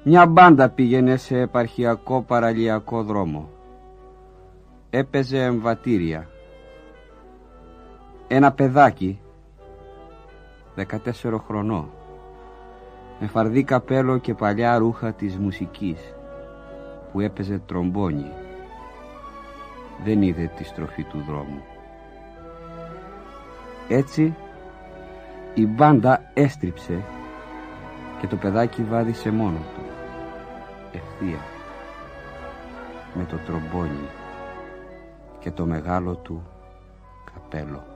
Μια μπάντα πήγαινε σε επαρχιακό παραλιακό δρόμο. Έπαιζε εμβατήρια. Ένα παιδάκι 14 χρονών, με φαρδί καπέλο και παλιά ρούχα της μουσικής, που έπαιζε τρομπόνι, δεν είδε τη στροφή του δρόμου. Έτσι η μπάντα έστριψε και το παιδάκι βάδισε μόνο του, ευθεία, με το τρομπόνι και το μεγάλο του καπέλο.